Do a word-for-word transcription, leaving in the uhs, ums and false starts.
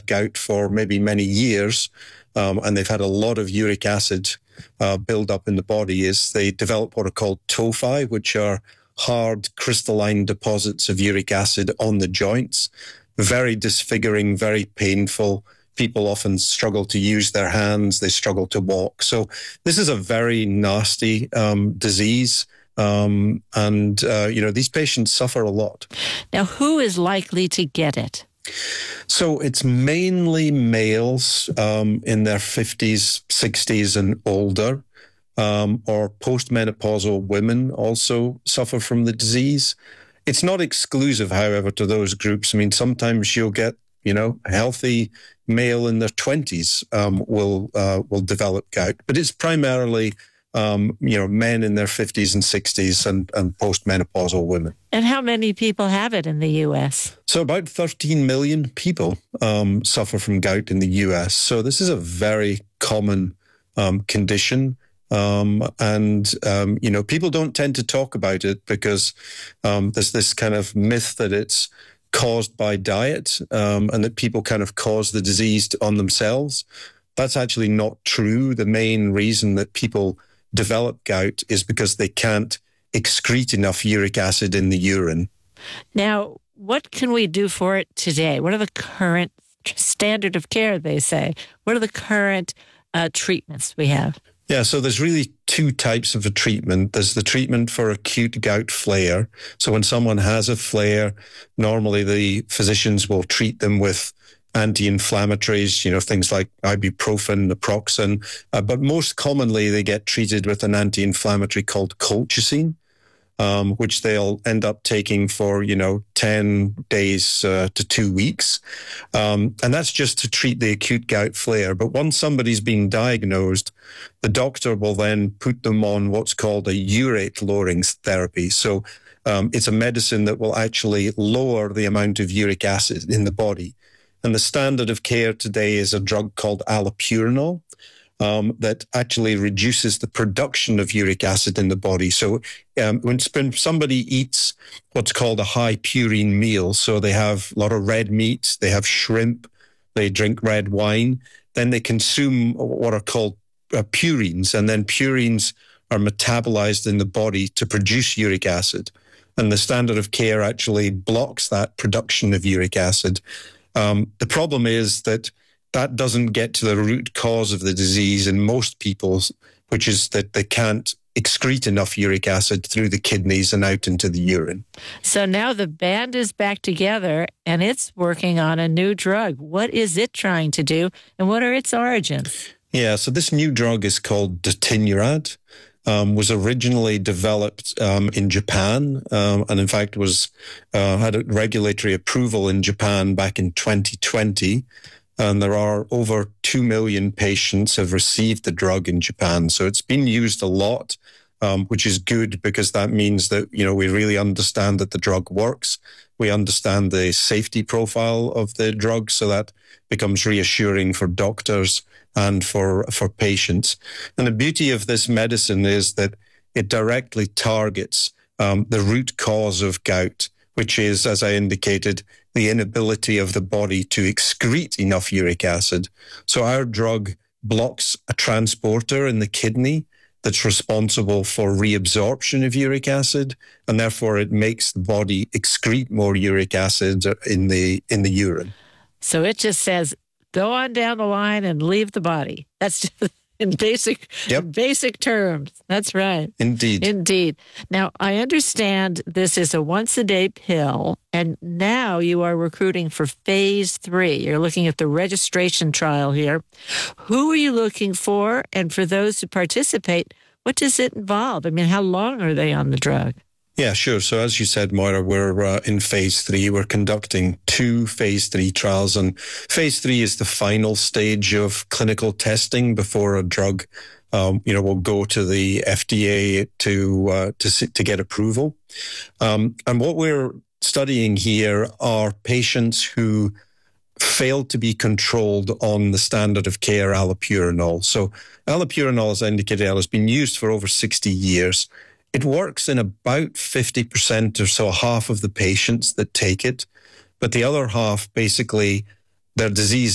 had gout for maybe many years, um, and they've had a lot of uric acid uh, build up in the body, is they develop what are called tophi, which are hard crystalline deposits of uric acid on the joints. Very disfiguring, very painful. People often struggle to use their hands. They struggle to walk. So this is a very nasty um, disease. Um, and, uh, you know, these patients suffer a lot. Now, who is likely to get it? So it's mainly males um, in their fifties, sixties and older, um, or postmenopausal women also suffer from the disease. It's not exclusive, however, to those groups. I mean, sometimes you'll get, you know, a healthy male in their twenties um, will uh, will develop gout, but it's primarily Um, you know, men in their fifties and sixties and, and postmenopausal women. And how many people have it in the U S? So about thirteen million people um, suffer from gout in the U S. So this is a very common um, condition. Um, and, um, you know, people don't tend to talk about it because um, there's this kind of myth that it's caused by diet um, and that people kind of cause the disease on themselves. That's actually not true. The main reason that people develop gout is because they can't excrete enough uric acid in the urine. Now, what can we do for it today? What are the current standard of care, they say? What are the current uh, treatments we have? Yeah, so there's really two types of a treatment. There's the treatment for acute gout flare. So when someone has a flare, normally the physicians will treat them with anti-inflammatories, you know, things like ibuprofen, naproxen, uh, but most commonly they get treated with an anti-inflammatory called colchicine, um, which they'll end up taking for, you know, ten days uh, to two weeks. Um, and that's just to treat the acute gout flare. But once somebody's been diagnosed, the doctor will then put them on what's called a urate-lowering therapy. So um, it's a medicine that will actually lower the amount of uric acid in the body. And the standard of care today is a drug called allopurinol um, that actually reduces the production of uric acid in the body. So um, when, when somebody eats what's called a high purine meal, so they have a lot of red meat, they have shrimp, they drink red wine, then they consume what are called uh, purines, and then purines are metabolized in the body to produce uric acid. And the standard of care actually blocks that production of uric acid. Um, the problem is that that doesn't get to the root cause of the disease in most people, which is that they can't excrete enough uric acid through the kidneys and out into the urine. So now the band is back together and it's working on a new drug. What is it trying to do and what are its origins? Yeah, so this new drug is called Dotinurad. Um, was originally developed um, in Japan, um, and in fact was uh, had a regulatory approval in Japan back in twenty twenty. And there are over two million patients have received the drug in Japan. So it's been used a lot, um, which is good because that means that, you know, we really understand that the drug works. We understand the safety profile of the drug, so that becomes reassuring for doctors and for, for patients. And the beauty of this medicine is that it directly targets um, the root cause of gout, which is, as I indicated, the inability of the body to excrete enough uric acid. So our drug blocks a transporter in the kidney that's responsible for reabsorption of uric acid, and therefore it makes the body excrete more uric acid in the in the urine. So it just says, go on down the line and leave the body. That's just in basic, yep. in basic terms. That's right. Indeed. Indeed. Now, I understand this is a once-a-day pill, and now you are recruiting for phase three. You're looking at the registration trial here. Who are you looking for? And for those who participate, what does it involve? I mean, how long are they on the drug? Yeah, sure. So as you said, Moira, we're uh, in phase three. We're conducting two phase three trials, and phase three is the final stage of clinical testing before a drug, um, you know, will go to the F D A to uh, to to get approval. Um, and what we're studying here are patients who failed to be controlled on the standard of care allopurinol. So allopurinol, as I indicated, has been used for over sixty years. It works in about fifty percent or so, half of the patients that take it, but the other half, basically, their disease